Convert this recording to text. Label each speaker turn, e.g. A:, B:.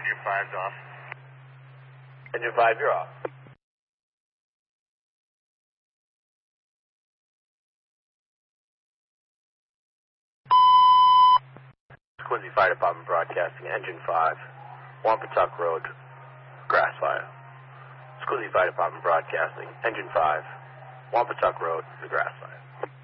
A: Engine 5's off.
B: Engine 5, you're off. Quincy Fire Department broadcasting, Engine 5, Wampatuck Road, grass fire. Quincy Fire Department broadcasting, Engine 5, Wampatuck Road, the grass fire.